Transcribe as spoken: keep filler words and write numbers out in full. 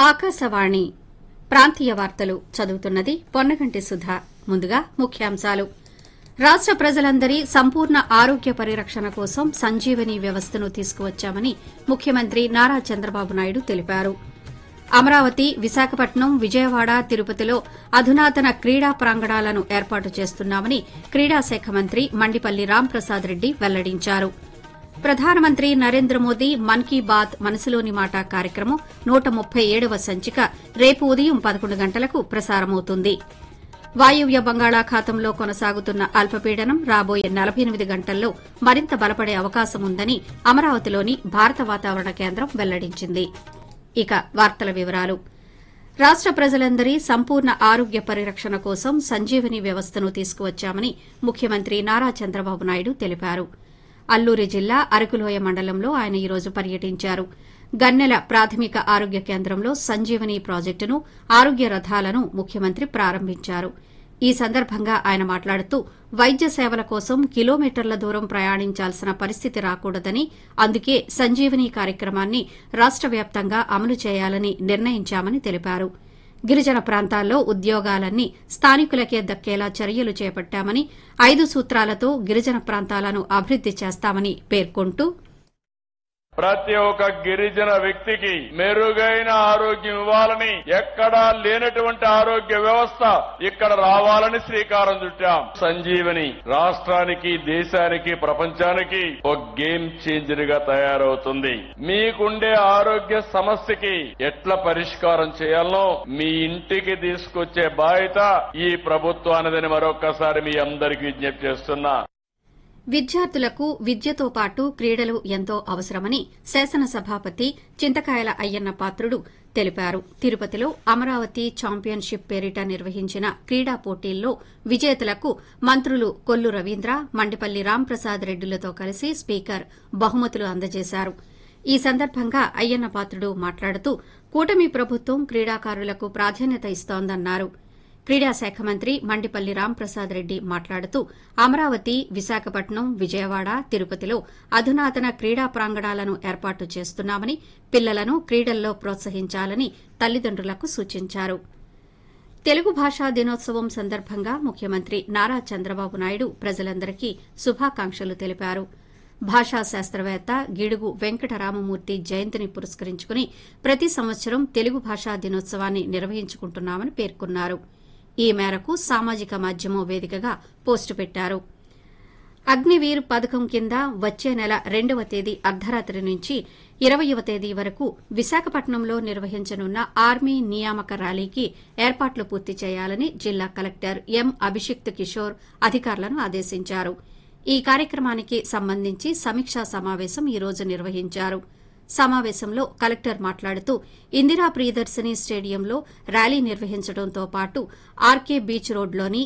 ఆకాశవాణి ప్రాంతీయ వార్తలు చదువుతున్నది పొన్నగంటి సుధా. ముందుగా ముఖ్యాంశాలు. రాష్ట ప్రజలందరి సంపూర్ణ ఆరోగ్య పరిరక్షణ కోసం సంజీవని వ్యవస్థను తీసుకువచ్చామని ముఖ్యమంత్రి నారా చంద్రబాబు నాయుడు తెలిపారు. అమరావతి, విశాఖపట్నం, విజయవాడ, తిరుపతిలో అధునాతన క్రీడా ప్రాంగణాలను ఏర్పాటు చేస్తున్నామని క్రీడాశాఖ మంత్రి మండిపల్లి రాంప్రసాద్ రెడ్డి వెల్లడించారు. ప్రధానమంత్రి నరేంద్ర మోదీ మన్ కీ బాత్ మనసులోని మాట కార్యక్రమం నూట ముప్పై ఏడవ సంచిక రేపు ఉదయం పదకొండు గంటలకు ప్రసారమవుతుంది. వాయువ్య బంగాళాఖాతంలో కొనసాగుతున్న అల్పపీడనం రాబోయే నలభై ఎనిమిది గంటల్లో మరింత బలపడే అవకాశం ఉందని అమరావతిలోని భారత వాతావరణ కేంద్రం వెల్లడించింది. ఇక వార్తల వివరాలు. రాష్ట ప్రజలందరి సంపూర్ణ ఆరోగ్య పరిరక్షణ కోసం సంజీవని వ్యవస్థను తీసుకువచ్చామని ముఖ్యమంత్రి నారా చంద్రబాబు నాయుడు తెలిపారు. అల్లూరి జిల్లా అరకులోయ మండలంలో ఆయన ఈ రోజు పర్యటించారు. గన్నెల ప్రాథమిక ఆరోగ్య కేంద్రంలో సంజీవని ప్రాజెక్టును, ఆరోగ్య రథాలను ముఖ్యమంత్రి ప్రారంభించారు. ఈ సందర్భంగా ఆయన మాట్లాడుతూ వైద్య సేవల కోసం కిలోమీటర్ల దూరం ప్రయాణించాల్సిన పరిస్థితి రాకూడదని, అందుకే సంజీవని కార్యక్రమాన్ని రాష్ట వ్యాప్తంగా అమలు చేయాలని నిర్ణయించామని తెలిపారు. గిరిజన ప్రాంతాల్లో ఉద్యోగాలన్నీ స్థానికులకే దక్కేలా చర్యలు చేపట్టామని, ఐదు సూత్రాలతో గిరిజన ప్రాంతాలను అభివృద్ది చేస్తామని పేర్కొంటూ ప్రతి ఒక్క గిరిజన వ్యక్తికి మెరుగైన ఆరోగ్యం ఇవ్వాలని, ఎక్కడా లేనటువంటి ఆరోగ్య వ్యవస్థ ఇక్కడ రావాలని శ్రీకారం చుట్టాం. సంజీవని రాష్ట్రానికి, దేశానికి, ప్రపంచానికి ఒక గేమ్ చేంజర్ గా తయారవుతుంది. మీకుండే ఆరోగ్య సమస్యకి ఎట్లా పరిష్కారం చేయాలనో మీ ఇంటికి తీసుకొచ్చే బాధ్యత ఈ ప్రభుత్వానిదని మరొక్కసారి మీ అందరికీ విజ్ఞప్తి చేస్తున్నా. విద్యార్థులకు విద్యతో పాటు క్రీడలు ఎంతో అవసరమని శాసనసభాపతి చింతకాయల అయ్యన్న పాత్రుడు తెలిపారు. తిరుపతిలో అమరావతి ఛాంపియన్షిప్ పేరిట నిర్వహించిన క్రీడా పోటీల్లో విజేతలకు మంత్రులు కొల్లు రవీంద్ర, మండిపల్లి రాంప్రసాద్ రెడ్డిలతో కలిసి స్పీకర్ బహుమతులు అందజేశారు. ఈ సందర్భంగా అయ్యన్న పాత్రుడు మాట్లాడుతూ కూటమి ప్రభుత్వం క్రీడాకారులకు ప్రాధాన్యత ఇస్తోందన్నారు. క్రీడాశాఖ మంత్రి మండిపల్లి రాంప్రసాద్ రెడ్డి మాట్లాడుతూ అమరావతి, విశాఖపట్నం, విజయవాడ, తిరుపతిలో అధునాతన క్రీడా ప్రాంగణాలను ఏర్పాటు చేస్తున్నామని, పిల్లలను క్రీడల్లో ప్రోత్సహించాలని తల్లిదండ్రులకు సూచించారు. తెలుగు భాషా దినోత్సవం సందర్భంగా ముఖ్యమంత్రి నారా చంద్రబాబు నాయుడు ప్రజలందరికీ శుభాకాంక్షలు తెలిపారు. భాషా శాస్త్రవేత్త గిడుగు వెంకటరామమూర్తి జయంతిని పురస్కరించుకుని ప్రతి సంవత్సరం తెలుగు భాషా దినోత్సవాన్ని నిర్వహించుకుంటున్నామని పేర్కొన్నారు. ఈ మేరకు సామాజిక మాధ్యమం వేదికగా పోస్టు పెట్టారు. అగ్నివీర్ పథకం కింద వచ్చే నెల రెండవ తేదీ అర్ధరాత్రి నుంచి ఇరవయవ తేదీ వరకు విశాఖపట్నంలో నిర్వహించనున్న ఆర్మీ నియామక ర్యాలీకి ఏర్పాట్లు పూర్తి చేయాలని జిల్లా కలెక్టర్ ఎం అభిషిక్త్ కిషోర్ అధికారులను ఆదేశించారు. ఈ కార్యక్రమానికి సంబంధించి సమీక్షా సమావేశం ఈ రోజు నిర్వహించారు. సమావేశంలో కలెక్టర్ మాట్లాడుతూ ఇందిరా ప్రియదర్శిని స్టేడియంలో ర్యాలీ నిర్వహించడంతో పాటు ఆర్కే బీచ్ రోడ్లోని